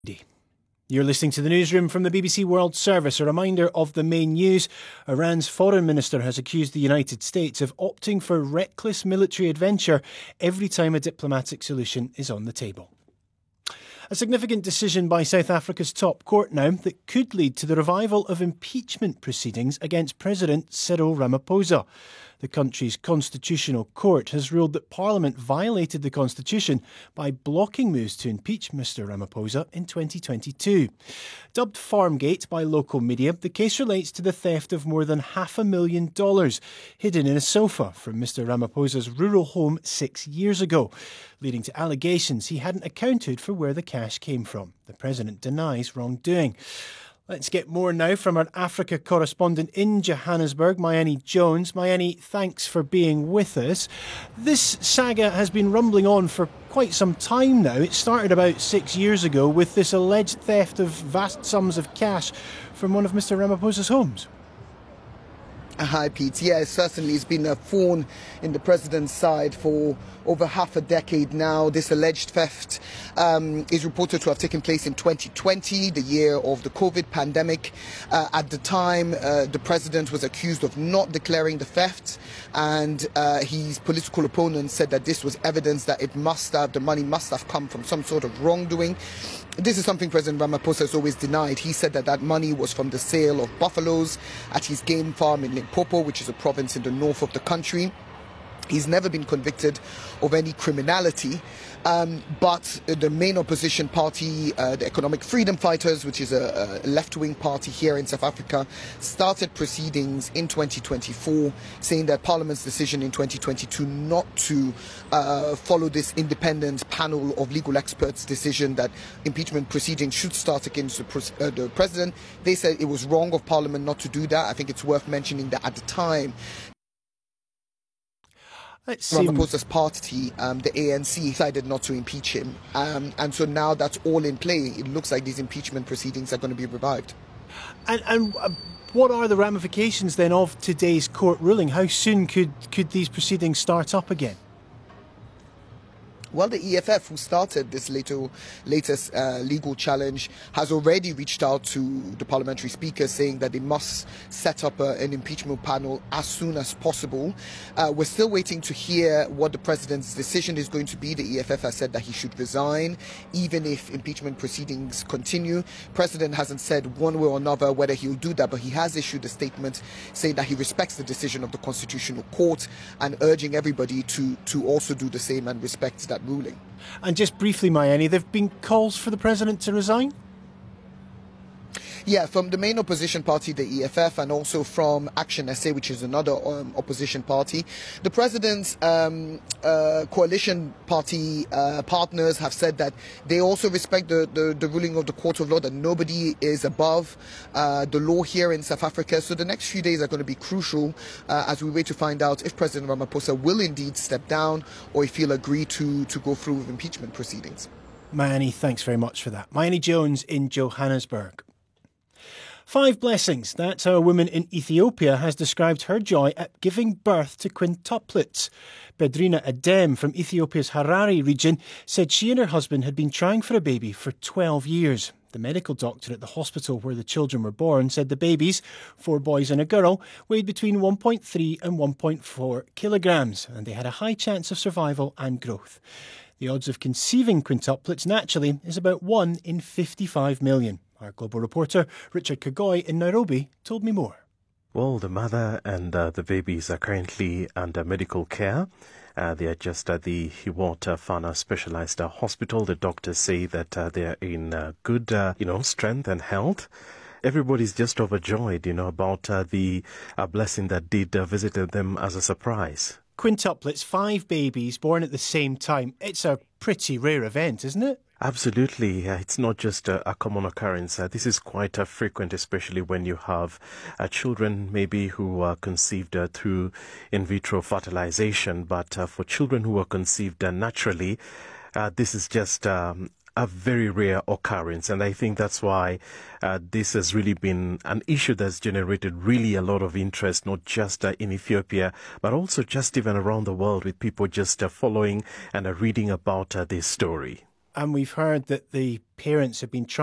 You're listening to the newsroom from the BBC World Service. A reminder of the main news. Iran's foreign minister has accused the United States of opting for reckless military adventure every time a diplomatic solution is on the table. A significant decision by South Africa's top court now that could lead to the revival of impeachment proceedings against President Cyril Ramaphosa. The country's constitutional court has ruled that Parliament violated the constitution by blocking moves to impeach Mr Ramaphosa in 2022. Dubbed Farmgate by local media, the case relates to the theft of more than $500,000 hidden in a sofa from Mr Ramaphosa's rural home 6 years ago, leading to allegations he hadn't accounted for where the cash came from. The president denies wrongdoing. Let's get more now from our Africa correspondent in Johannesburg, Mayeni Jones. Mayeni, thanks for being with us. This saga has been rumbling on for quite some time now. It started about 6 years ago with this alleged theft of vast sums of cash from one of Mr Ramaphosa's homes. Hi, Pete. Yeah, certainly it's been a thorn in the president's side for over half a decade now. This alleged theft is reported to have taken place in 2020, the year of the COVID pandemic. At the time, the president was accused of not declaring the theft, and his political opponents said that this was evidence that the money must have come from some sort of wrongdoing. This is something President Ramaphosa has always denied. He said that that money was from the sale of buffaloes at his game farm in Limpopo, which is a province in the north of the country. He's never been convicted of any criminality, but the main opposition party, the Economic Freedom Fighters, which is a left-wing party here in South Africa, started proceedings in 2024, saying that Parliament's decision in 2022 not to follow this independent panel of legal experts' decision that impeachment proceedings should start against the president. They said it was wrong of Parliament not to do that. I think it's worth mentioning that at the time, Ramaphosa's party, the ANC, decided not to impeach him. And so now that's all in play. It looks like these impeachment proceedings are going to be revived. And what are the ramifications then of today's court ruling? How soon could these proceedings start up again? Well, the EFF, who started this latest legal challenge, has already reached out to the parliamentary speaker saying that they must set up an impeachment panel as soon as possible. We're still waiting to hear what the president's decision is going to be. The EFF has said that he should resign even if impeachment proceedings continue. President hasn't said one way or another whether he'll do that, but he has issued a statement saying that he respects the decision of the Constitutional Court and urging everybody to also do the same and respect that ruling. And just briefly, Mayeni, there have been calls for the president to resign? Yeah, from the main opposition party, the EFF, and also from Action SA, which is another opposition party. The president's coalition party partners have said that they also respect the ruling of the Court of Law, that nobody is above the law here in South Africa. So the next few days are going to be crucial as we wait to find out if President Ramaphosa will indeed step down or if he'll agree to go through with impeachment proceedings. Mayeni, thanks very much for that. Mayeni Jones in Johannesburg. 5 blessings. That's how a woman in Ethiopia has described her joy at giving birth to quintuplets. Bedrina Adem from Ethiopia's Harare region said she and her husband had been trying for a baby for 12 years. The medical doctor at the hospital where the children were born said the babies, 4 boys and a girl, weighed between 1.3 and 1.4 kilograms and they had a high chance of survival and growth. The odds of conceiving quintuplets naturally is about 1 in 55 million. Our global reporter, Richard Kagoi in Nairobi, told me more. Well, the mother and the babies are currently under medical care. They are just at the Hiwot Fana Specialized Hospital. The doctors say that they are in good, strength and health. Everybody's just overjoyed, about the blessing that did visit them as a surprise. Quintuplets, 5 babies born at the same time. It's a pretty rare event, isn't it? Absolutely. It's not just a common occurrence. This is quite frequent, especially when you have children maybe who are conceived through in vitro fertilization. But for children who are conceived naturally, this is just a very rare occurrence. And I think that's why this has really been an issue that's generated really a lot of interest, not just in Ethiopia, but also just even around the world, with people just following and reading about this story. And we've heard that the parents have been trying